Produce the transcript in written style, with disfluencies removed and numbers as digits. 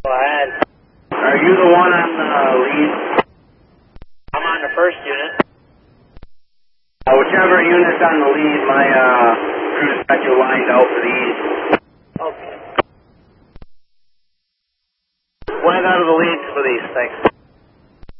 Go ahead. Are you the one on the lead? I'm on the first unit. Whichever unit's on the lead, my crew's got you lined out for the east. Okay. One out of the leads for these things.